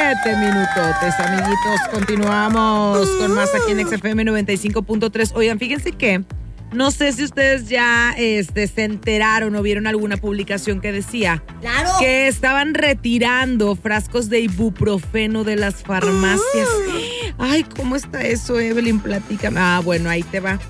minutotes, amiguitos. Continuamos con más aquí en XFM 95.3. Oigan, fíjense que no sé si ustedes ya se enteraron o vieron alguna publicación que decía que estaban retirando frascos de ibuprofeno de las farmacias. Ay, ¿cómo está eso, Evelyn? Platícame. Bueno, ahí te va.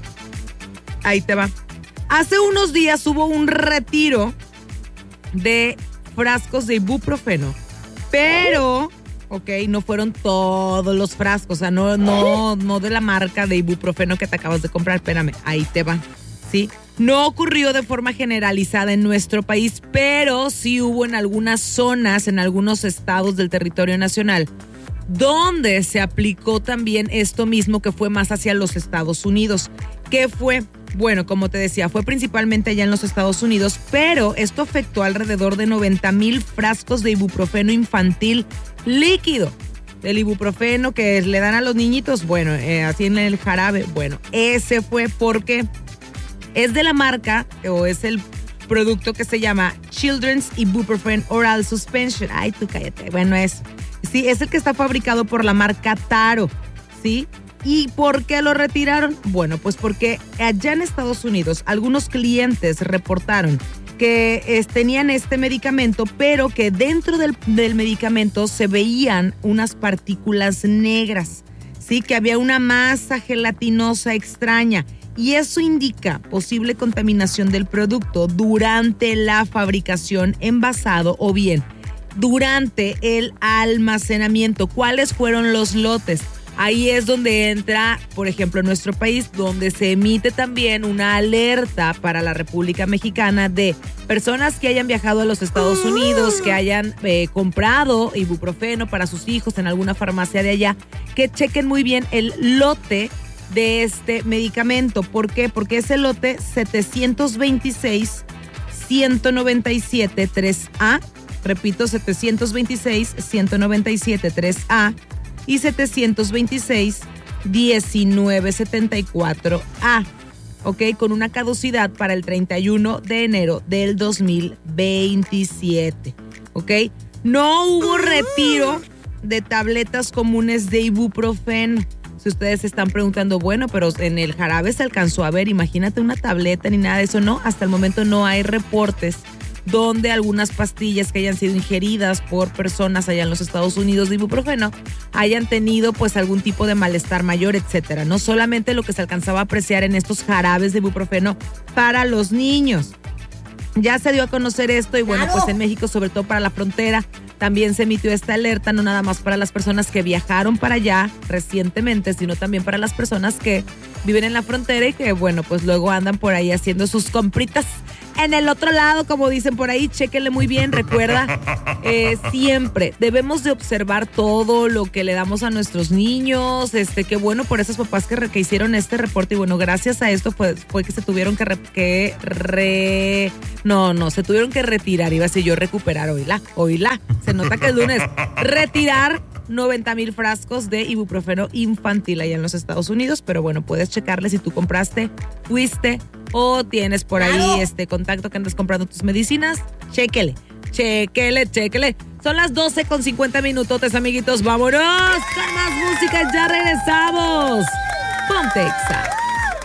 Hace unos días hubo un retiro de frascos de ibuprofeno, pero, no fueron todos los frascos, o sea, no de la marca de ibuprofeno que te acabas de comprar, espérame, ahí te va, ¿sí? No ocurrió de forma generalizada en nuestro país, pero sí hubo en algunas zonas, en algunos estados del territorio nacional, donde se aplicó también esto mismo que fue más hacia los Estados Unidos. ¿Qué fue? Bueno, como te decía, fue principalmente allá en los Estados Unidos, pero esto afectó alrededor de 90,000 frascos de ibuprofeno infantil líquido. El ibuprofeno que le dan a los niñitos, bueno, así en el jarabe, bueno, ese fue porque es de la marca, o es el producto que se llama Children's Ibuprofen Oral Suspension. Ay, tú cállate. Bueno, es el que está fabricado por la marca Taro, ¿sí? ¿Y por qué lo retiraron? Bueno, pues porque allá en Estados Unidos algunos clientes reportaron que tenían este medicamento, pero que dentro del medicamento se veían unas partículas negras, ¿sí? Que había una masa gelatinosa extraña. Y eso indica posible contaminación del producto durante la fabricación, envasado o bien durante el almacenamiento. ¿Cuáles fueron los lotes? Ahí es donde entra, por ejemplo, en nuestro país, donde se emite también una alerta para la República Mexicana de personas que hayan viajado a los Estados Unidos, que hayan comprado ibuprofeno para sus hijos en alguna farmacia de allá, que chequen muy bien el lote de este medicamento. ¿Por qué? Porque es el lote 726-197-3A, repito, 726-197-3A y 726-1974A, ¿ok? Con una caducidad para el 31 de enero del 2027, ¿ok? No hubo retiro de tabletas comunes de ibuprofeno. Si ustedes se están preguntando, bueno, pero en el jarabe se alcanzó a ver, imagínate una tableta ni nada de eso, no, hasta el momento no hay reportes donde algunas pastillas que hayan sido ingeridas por personas allá en los Estados Unidos de ibuprofeno hayan tenido pues algún tipo de malestar mayor, etcétera. No solamente lo que se alcanzaba a apreciar en estos jarabes de ibuprofeno para los niños. Ya se dio a conocer esto y bueno, pues en México, sobre todo para la frontera, también se emitió esta alerta, no nada más para las personas que viajaron para allá recientemente, sino también para las personas que viven en la frontera y que, bueno, pues luego andan por ahí haciendo sus compritas en el otro lado, como dicen por ahí. Chéquenle muy bien. Recuerda, siempre debemos de observar todo lo que le damos a nuestros niños. Qué bueno por esos papás que hicieron este reporte. Y bueno, gracias a esto fue que se tuvieron se tuvieron que retirar. Iba a decir yo recuperar, oíla. Se nota que es lunes. Retirar 90,000 frascos de ibuprofeno infantil allá en los Estados Unidos, pero bueno, puedes checarle si tú compraste, fuiste o tienes por ahí contacto que andas comprando tus medicinas. Chéquele. Son las 12:50, amiguitos. Vámonos con más música, ya regresamos. Ponte Exa.